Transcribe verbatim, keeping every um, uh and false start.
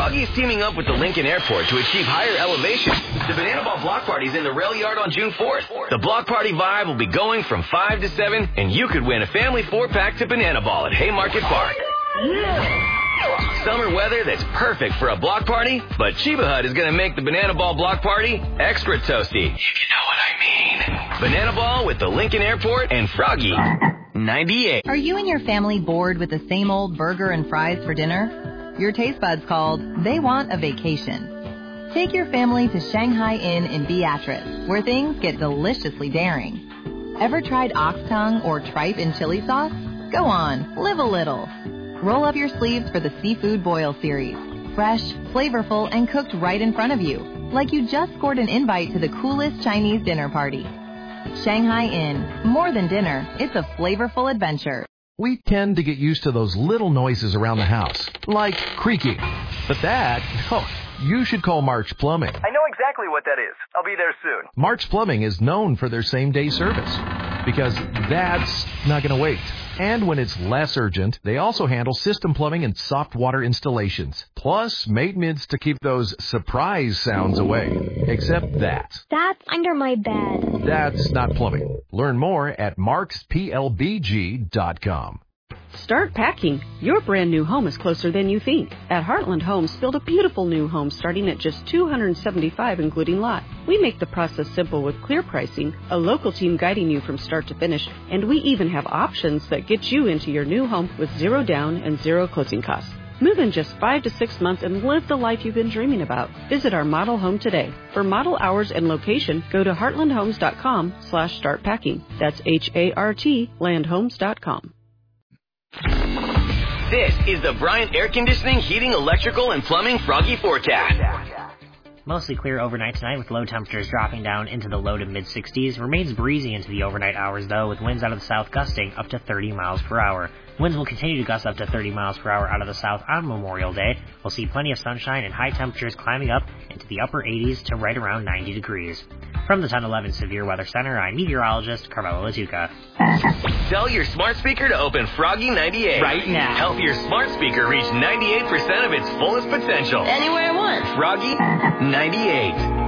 Froggy's teaming up with the Lincoln Airport to achieve higher elevation. The Banana Ball Block Party's in the rail yard on June fourth. The Block Party vibe will be going from five to seven, and you could win a family four-pack to Banana Ball at Haymarket Park. Yeah. Summer weather that's perfect for a block party, but Chiba Hut is going to make the Banana Ball Block Party extra toasty. If you know what I mean. Banana Ball with the Lincoln Airport and Froggy ninety-eight. Are you and your family bored with the same old burger and fries for dinner? Your taste buds called, they want a vacation. Take your family to Shanghai Inn in Beatrice, where things get deliciously daring. Ever tried ox tongue or tripe in chili sauce? Go on, live a little. Roll up your sleeves for the Seafood Boil series. Fresh, flavorful, and cooked right in front of you, like you just scored an invite to the coolest Chinese dinner party. Shanghai Inn. More than dinner, it's a flavorful adventure. We tend to get used to those little noises around the house, like creaking. But that, oh, you should call March Plumbing. I know exactly what that is. I'll be there soon. March Plumbing is known for their same-day service, because that's not going to wait. And when it's less urgent, they also handle system plumbing and soft water installations, plus maintenance to keep those surprise sounds away. Except that. That's under my bed. That's not plumbing. Learn more at marks p l b g dot com. Start packing. Your brand new home is closer than you think. At Heartland Homes, build a beautiful new home starting at just two hundred seventy-five dollars including lot. We make the process simple with clear pricing, a local team guiding you from start to finish, and we even have options that get you into your new home with zero down and zero closing costs. Move in just five to six months and live the life you've been dreaming about. Visit our model home today. For model hours and location, go to heartlandhomes.com slash start packing. That's H A R T landhomes dot com. This is the Bryant Air Conditioning, Heating, Electrical, and Plumbing Froggy Forecast. Mostly clear overnight tonight with low temperatures dropping down into the low to mid-sixties. Remains breezy into the overnight hours, though, with winds out of the south gusting up to thirty miles per hour. Winds will continue to gust up to thirty miles per hour out of the south on Memorial Day. We'll see plenty of sunshine and high temperatures climbing up into the upper eighties to right around ninety degrees. From the ten eleven Severe Weather Center, I'm meteorologist Carmelo Latuca. Tell your smart speaker to open Froggy ninety-eight. Right now. Help your smart speaker reach ninety-eight percent of its fullest potential. Anywhere I want. Froggy ninety-eight.